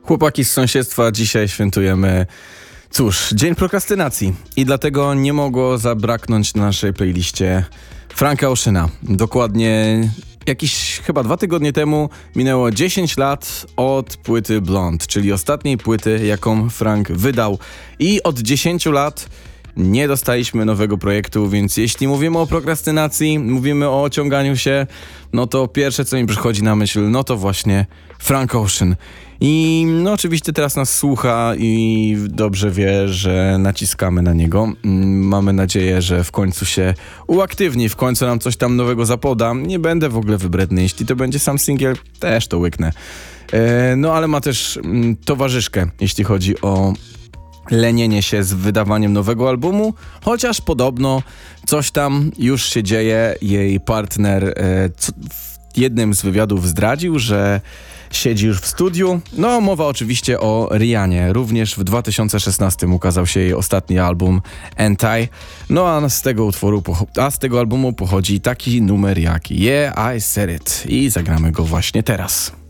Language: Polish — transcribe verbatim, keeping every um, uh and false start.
Chłopaki z sąsiedztwa, dzisiaj świętujemy, cóż, Dzień Prokrastynacji i dlatego nie mogło zabraknąć na naszej playliście Franka Oceana. Dokładnie jakieś chyba dwa tygodnie temu minęło dziesięć lat od płyty Blonde, czyli ostatniej płyty, jaką Frank wydał. I od dziesięciu lat nie dostaliśmy nowego projektu, więc jeśli mówimy o prokrastynacji, mówimy o ociąganiu się, no to pierwsze, co mi przychodzi na myśl, no to właśnie Frank Ocean. I no oczywiście teraz nas słucha i dobrze wie, że naciskamy na niego. Mamy nadzieję, że w końcu się uaktywni, w końcu nam coś tam nowego zapoda. Nie będę w ogóle wybredny, jeśli to będzie sam singiel, też to łyknę. E, no ale ma też mm, towarzyszkę, jeśli chodzi o lenienie się z wydawaniem nowego albumu, chociaż podobno coś tam już się dzieje. Jej partner e, co, w jednym z wywiadów zdradził, że siedzi już w studiu. No, mowa oczywiście o Rihannie. Również w dwa tysiące szesnastym ukazał się jej ostatni album Anti. No a z tego utworu, pocho- a z tego albumu pochodzi taki numer jak Yeah, I Said It. I zagramy go właśnie teraz.